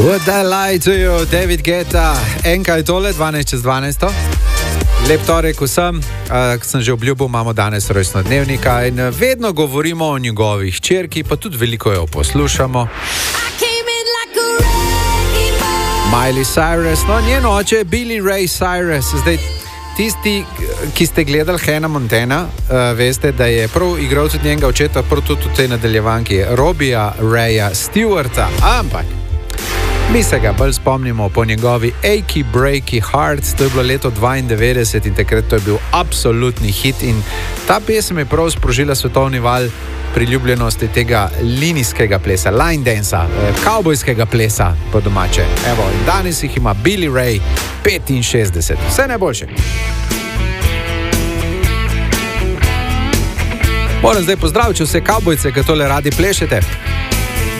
Would I lie to you, David Guetta, enka je tole, 12:12. Lep torek vsem, kot sem že obljubil, imamo danes rojstnodnevnika in vedno govorimo o njegovi hčerki, pa tudi veliko jo poslušamo. Miley Cyrus, no njen oče je Billy Ray Cyrus. Zdaj, tisti, ki ste gledali Hannah Montana, veste, da je prav igral tudi njenega očeta, prav tudi v tej nadaljevanki, Robija Raya Stewarta, ampak mi se ga bolj spomnimo po njegovi Achy Breaky Heart, to je bilo leto 92 in takrat to je bil absolutni hit in ta pesem je prav sprožila svetovni val priljubljenosti tega linijskega plesa, line dansa, kavbojskega plesa po domače. Evo, in danes jih ima Billy Ray 65. Vse najboljše. Moram zdaj pozdraviti vse kavbojce, ki tole radi plešete.